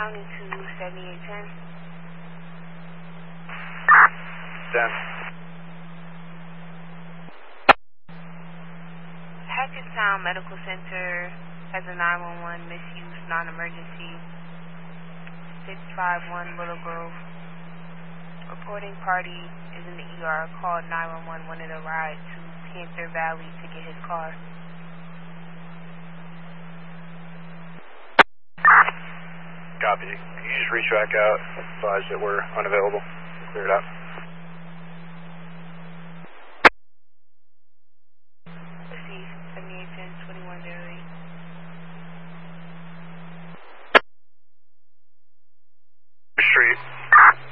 County to 7810. 10. Hackettstown Medical Center has a 911 misuse non-emergency. 651 Willow Grove. Reporting party is in the ER. Called 911, wanted a ride to Panther Valley to get his car. Copy. Can you just reach back out, advise that we're unavailable? Clear it out.